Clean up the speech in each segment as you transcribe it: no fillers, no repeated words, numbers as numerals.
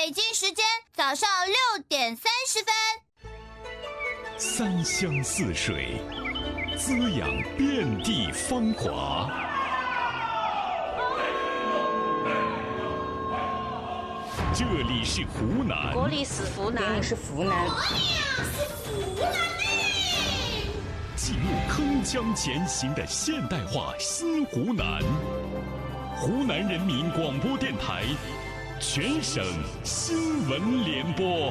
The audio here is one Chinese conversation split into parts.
北京时间早上6:30。 三湘四水，滋养遍地芳华。这里是湖南， 国里是湖南， 这里是湖南， 记录铿锵前行的现代化新湖南。湖南人民广播电台全省新闻联播。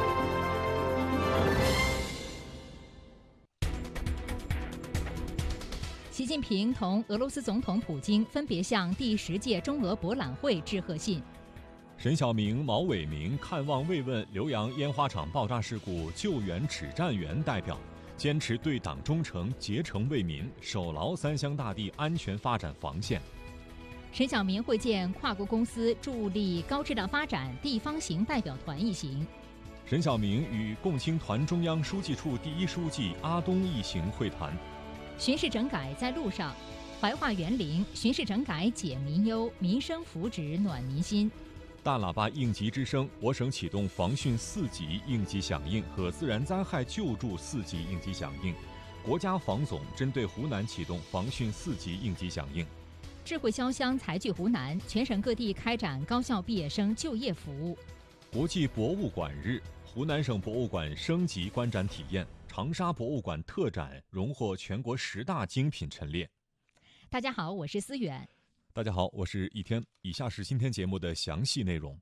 习近平同俄罗斯总统普京分别向第10届中俄博览会致贺信。 沈晓明、毛伟明看望慰问浏阳烟花厂爆炸事故救援指战员代表，坚持对党忠诚，竭诚为民，守牢三湘大地安全发展防线。 沈晓明会见跨国公司助力高质量发展地方型代表团一行。 沈晓明与共青团中央书记处第一书记阿东一行会谈。 巡视整改在路上，怀化园林巡视整改解民忧，民生福祉暖民心。 大喇叭应急之声，我省启动防汛4级应急响应和自然灾害救助4级应急响应。国家防总针对湖南启动防汛4级应急响应。 智慧潇湘财聚湖南，全省各地开展高校毕业生就业服务。 国际博物馆日，湖南省博物馆升级观展体验，长沙博物馆特展荣获全国10大精品陈列。 大家好，我是思远。 大家好，我是一天。以下是今天节目的详细内容。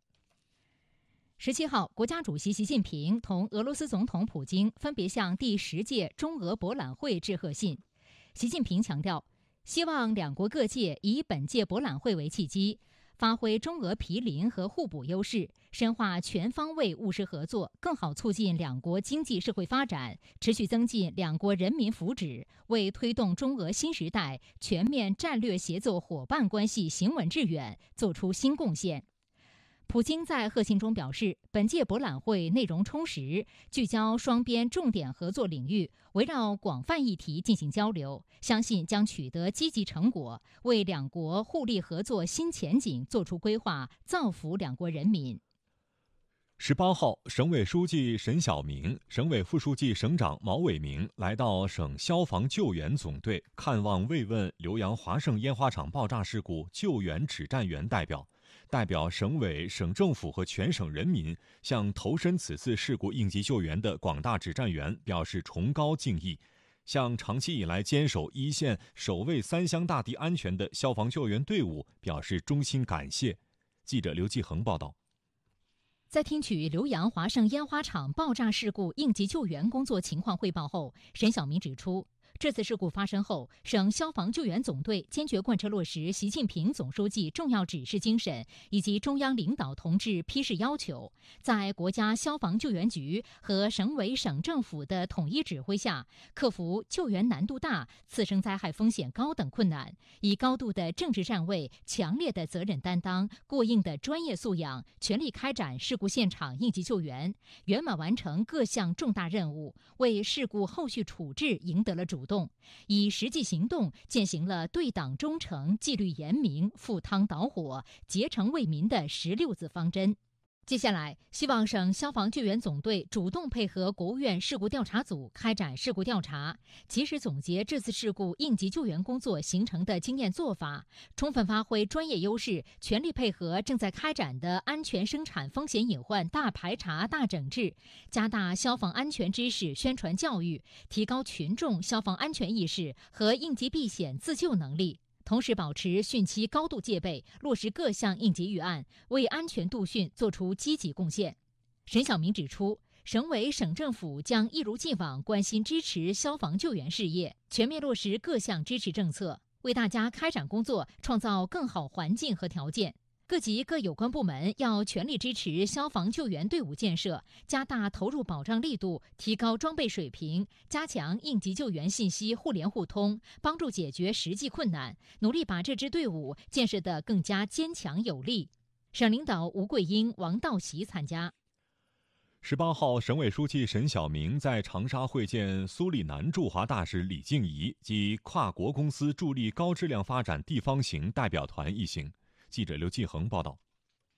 17号，国家主席习近平同俄罗斯总统普京分别向第10届中俄博览会致贺信。习近平强调，希望两国各界以本届博览会为契机，发挥中俄毗邻和互补优势，深化全方位务实合作，更好促进两国经济社会发展，持续增进两国人民福祉，为推动中俄新时代全面战略协作伙伴关系行稳致远作出新贡献。普京在贺信中表示，本届博览会内容充实，聚焦双边重点合作领域，围绕广泛议题进行交流，相信将取得积极成果，为两国互利合作新前景作出规划，造福两国人民。 18号，省委书记沈晓明、省委副书记、省长毛伟明来到省消防救援总队看望慰问浏阳华盛烟花厂爆炸事故救援指战员代表，代表省委、省政府和全省人民向投身此次事故应急救援的广大指战员表示崇高敬意，向长期以来坚守一线、守卫三湘大地安全的消防救援队伍表示衷心感谢。记者刘继恒报道。 在听取浏阳华盛烟花厂爆炸事故应急救援工作情况汇报后，沈晓明指出，这次事故发生后，省消防救援总队坚决贯彻落实习近平总书记重要指示精神以及中央领导同志批示要求，在国家消防救援局和省委省政府的统一指挥下，克服救援难度大、次生灾害风险高等困难，以高度的政治站位、强烈的责任担当、过硬的专业素养，全力开展事故现场应急救援，圆满完成各项重大任务，为事故后续处置赢得了主动，以实际行动践行了对党忠诚、纪律严明、赴汤蹈火、竭诚为民的16字方针。接下来，希望省消防救援总队主动配合国务院事故调查组开展事故调查，及时总结这次事故应急救援工作形成的经验做法，充分发挥专业优势，全力配合正在开展的安全生产风险隐患大排查大整治，加大消防安全知识宣传教育，提高群众消防安全意识和应急避险自救能力。同时保持汛期高度戒备，落实各项应急预案，为安全度汛作出积极贡献。沈晓明指出，省委省政府将一如既往关心支持消防救援事业，全面落实各项支持政策，为大家开展工作创造更好环境和条件。各级各有关部门要全力支持消防救援队伍建设，加大投入保障力度，提高装备水平，加强应急救援信息互联互通，帮助解决实际困难，努力把这支队伍建设得更加坚强有力。省领导吴桂英、王道习参加。 18号，省委书记沈晓明在长沙会见苏里南驻华大使李静怡及跨国公司助力高质量发展地方型代表团一行。记者刘继恒报道。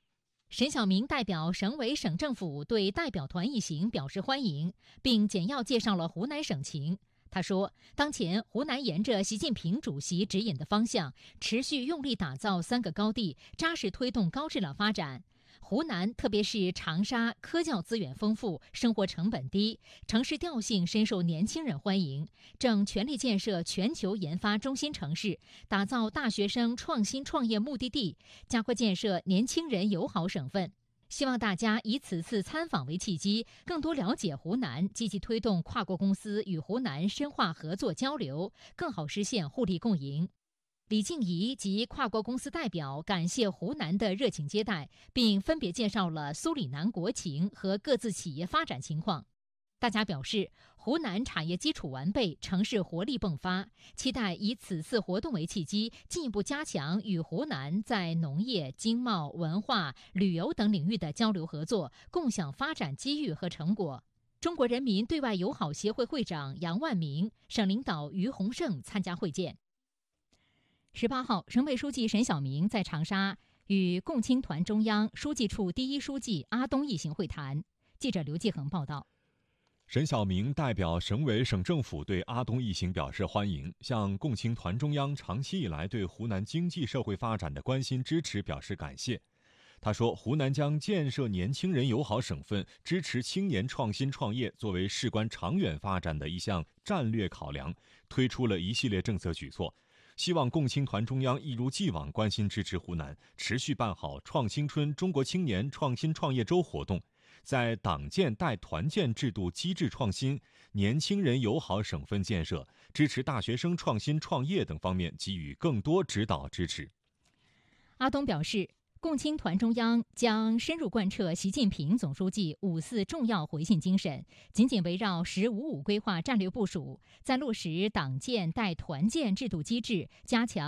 沈晓明代表省委省政府对代表团一行表示欢迎，并简要介绍了湖南省情。他说，当前湖南沿着习近平主席指引的方向，持续用力打造3个高地，扎实推动高质量发展。湖南特别是长沙科教资源丰富，生活成本低，城市调性深受年轻人欢迎，正全力建设全球研发中心城市，打造大学生创新创业目的地，加快建设年轻人友好省份。希望大家以此次参访为契机，更多了解湖南，积极推动跨国公司与湖南深化合作交流，更好实现互利共赢。李静怡及跨国公司代表感谢湖南的热情接待，并分别介绍了苏里南国情和各自企业发展情况。大家表示，湖南产业基础完备，城市活力迸发，期待以此次活动为契机，进一步加强与湖南在农业、经贸、文化、旅游等领域的交流合作，共享发展机遇和成果。中国人民对外友好协会会长杨万明、省领导于洪胜参加会见。18号，省委书记沈晓明在长沙与共青团中央书记处第一书记阿东一行会谈。记者刘继恒报道。 沈晓明代表省委省政府对阿东一行表示欢迎，向共青团中央长期以来对湖南经济社会发展的关心支持表示感谢。他说，湖南将建设年轻人友好省份，支持青年创新创业作为事关长远发展的一项战略考量，推出了一系列政策举措。希望共青团中央一如既往关心支持湖南，持续办好创新春中国青年创新创业周活动，在党建带团建制度机制创新、年轻人友好省份建设、支持大学生创新创业等方面给予更多指导支持。 阿东表示，共青团中央将深入贯彻习近平总书记5·4重要回信精神，紧紧围绕“15·5”规划战略部署，在落实党建带团建制度机制，加强